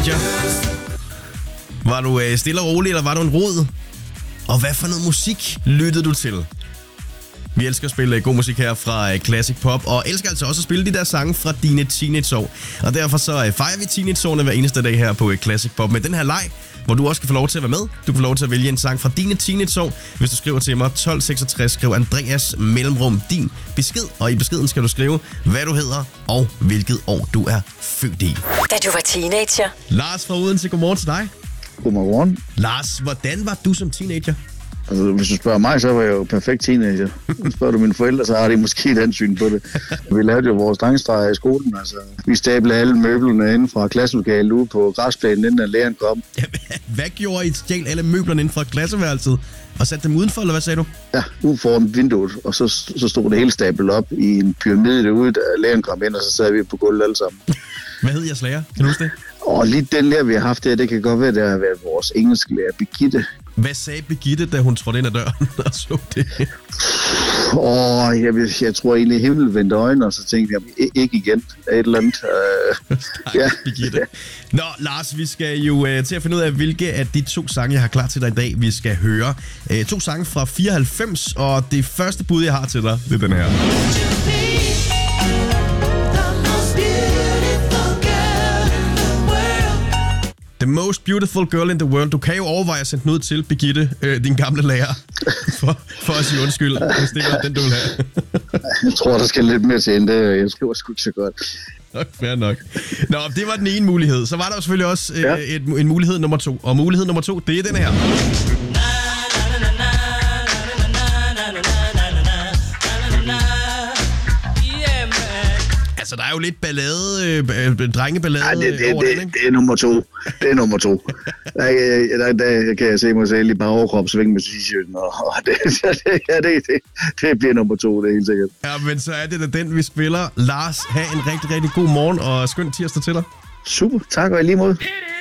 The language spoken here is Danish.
teenager? Var du stille og rolig, eller var du en rod? Og hvad for noget musik lyttede du til? Vi elsker at spille god musik her fra Classic Pop, og elsker altså også at spille de der sange fra dine teenageår. Og derfor så fejrer vi teenageårene hver eneste dag her på Classic Pop med den her leg, hvor du også kan få lov til at være med. Du kan få lov til at vælge en sang fra dine teenageår. Hvis du skriver til mig 1266, skriv Andreas mellemrum din besked. Og i beskeden skal du skrive, hvad du hedder og hvilket år du er født i. Da du var teenager. Lars fra Odense, godmorgen til dig. Godmorgen. Lars, hvordan var du som teenager? Altså, hvis du spørger mig, så var jeg jo perfekt teenager. Spørger du mine forældre, så har de måske et ansyn på det. Vi lavede jo vores drengestreger i skolen. Altså, vi stablede alle møblerne inden fra klasselokalet ude på græsplænen, inden læreren kom. Hvad gjorde I? Stjal alle møblerne inden fra klasseværelset og satte dem udenfor, eller hvad sagde du? Ja, ude foran vinduet, og så stod det hele stablet op i en pyramide derude, da læreren kom ind, og så sad vi på gulvet alle sammen. Hvad hed jeres lærer? Kan du huske det? Og lige den der, vi har haft der, det kan godt være, det har været vores engelsklærer, Birgitte. Hvad sagde Birgitte, da hun trådte ind ad døren og så det? Jeg tror egentlig, himlen vendte øjnene, og så tænkte jeg, ikke igen, et eller andet. Ja. Birgitte. Nå, Lars, vi skal jo til at finde ud af, hvilke af de 2 sange, jeg har klar til dig i dag, vi skal høre. 2 sange fra 94, og det første bud, jeg har til dig, det er den her. The most beautiful girl in the world. Du kan jo overveje at sende den ud til Birgitte, din gamle lærer, for at sige undskyld, hvis det var den, du vil have. Jeg tror, der skal lidt mere til end det. Jeg skriver sgu ikke så godt. Fair nok. Nå, det var den ene mulighed. Så var der jo selvfølgelig også en mulighed nummer 2. Og mulighed nummer 2, det er den her. Altså, der er jo lidt ballade, drengeballade over den, ikke? Det er nummer 2. Det er nummer 2. Der kan jeg se mig selv i bare overkrop svinge med t-shirten, og det bliver nummer 2, det er helt sikkert. Ja, men så er det da den, vi spiller. Lars, have en rigtig, rigtig god morgen, og skøn tirsdag til dig. Super, tak og i lige måde.